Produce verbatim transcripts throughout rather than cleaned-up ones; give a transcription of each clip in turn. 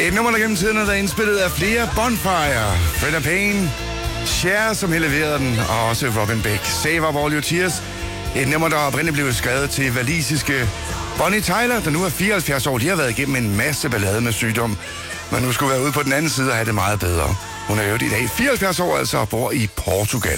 Et nummer, der gennem tiden har været indspillet af flere Bonfire, Fred Payne, Cher, som har leveret den, og også Robin Beck. Save Up All Your Tears. Et nummer, der oprindeligt blev skrevet til walisiske Bonnie Tyler, der nu er fireoghalvfjerds år. De har været igennem en masse ballade med sygdom, men nu skulle være ude på den anden side og have det meget bedre. Hun er jo i dag fireoghalvfjerds år, altså, og bor i Portugal.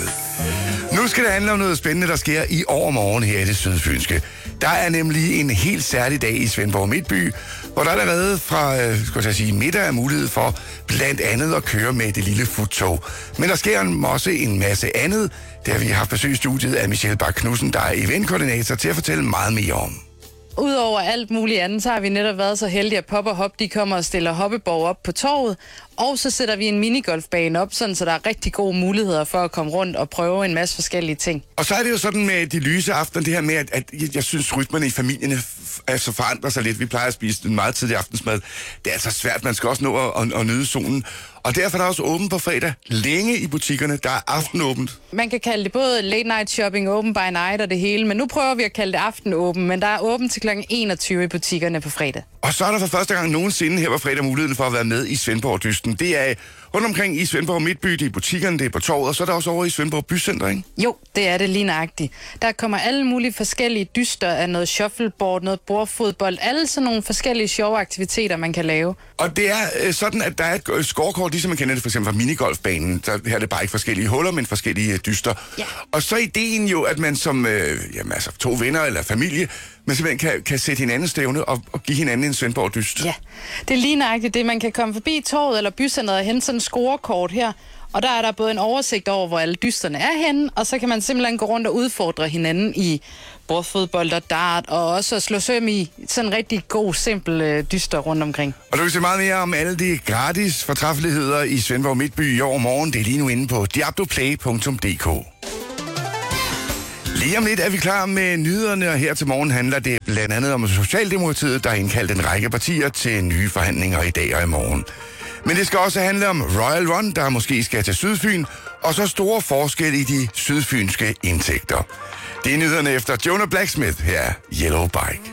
Nu skal det handle om noget spændende, der sker i overmorgen her i det sydfynske. Der er nemlig en helt særlig dag i Svendborg Midtby, hvor der allerede fra øh, skal jeg sige, middag er mulighed for blandt andet at køre med det lille futtog. Men der sker også en masse andet. Det har vi haft besøg i studiet af Michelle Bak Knudsen, der er eventkoordinator, til at fortælle meget mere om. Udover alt muligt andet, så har vi netop været så heldige, at Pop og Hop, de kommer og stiller hoppeborg op på torvet. Og så sætter vi en minigolfbane op, sådan, så der er rigtig gode muligheder for at komme rundt og prøve en masse forskellige ting. Og så er det jo sådan med de lyse aftener, det her med, at, at jeg, jeg synes, rytmerne i familierne altså forandrer sig lidt. Vi plejer at spise en meget tidlig aftensmad. Det er altså svært, man skal også nå at, at, at nyde solen. Og derfor er der også åbent på fredag længe i butikkerne. Der er aftenåbent. Man kan kalde det både late night shopping, open by night og det hele, men nu prøver vi at kalde det aftenåben, men der er åbent til klokken enogtyve i butikkerne på fredag. Og så er der for første gang nogensinde her på fredag muligheden for at være med i Svendborg-dysten. Det er rundt omkring i Svendborg Midtby, det er i butikkerne, det er på torvet, og så er der også over i Svendborg Bycenter, ikke? Jo, det er det lige nøjagtigt. Der kommer alle mulige forskellige dyster af noget shuffleboard, noget bordfodbold, alle sådan nogle forskellige sjove aktiviteter, man kan lave. Og det er øh, sådan, at der er et scorekort, ligesom man kender det for eksempel fra minigolfbanen. Der, her er det bare ikke forskellige huller, men forskellige øh, dyster. Ja. Og så er ideen jo, at man som øh, jamen, altså, to venner eller familie, man simpelthen kan, kan sætte hinanden stævne og, og give hinanden en Svendborg-dyst. Ja, det er lige nøjagtigt det. Man kan komme forbi torvet eller bycenteret og hente sådan en scorekort her. Og der er der både en oversigt over, hvor alle dysterne er henne, og så kan man simpelthen gå rundt og udfordre hinanden i bordfodbold og dart, og også slå søm i sådan en rigtig god, simpel øh, dyster rundt omkring. Og du vil se meget mere om alle de gratis fortræffeligheder i Svendborg Midtby i overmorgen. Det er lige nu inde på diabloplay punktum d k. Lige om lidt er vi klar med nyhederne, og her til morgen handler det blandt andet om Socialdemokratiet, der har indkaldt en række partier til nye forhandlinger i dag og i morgen. Men det skal også handle om Royal Run, der måske skal til Sydfyn, og så store forskelle i de sydfynske indtægter. Det er nyhederne efter Jonah Blacksmith her, Yellow Bike.